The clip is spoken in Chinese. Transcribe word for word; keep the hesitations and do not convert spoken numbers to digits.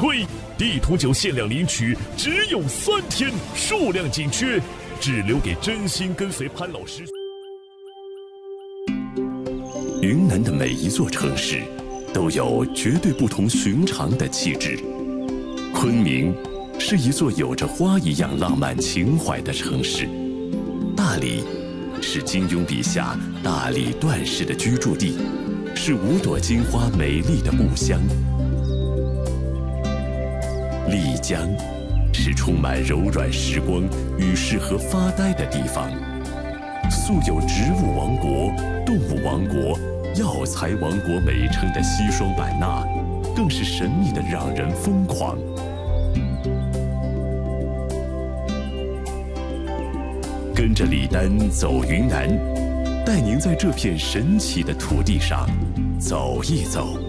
对，地图九限量领取只有三天，数量紧缺，只留给真心跟随潘老师。 云南的每一座城市都有绝对不同寻常的气质。昆明是一座有着花一样浪漫情怀的城市，大理是金庸笔下大理段氏的居住地，是五朵金花美丽的故乡。丽江是充满柔软时光与适合发呆的地方，素有植物王国、动物王国、药材王国美称的西双版纳，更是神秘的让人疯狂。跟着李丹走云南，带您在这片神奇的土地上走一走。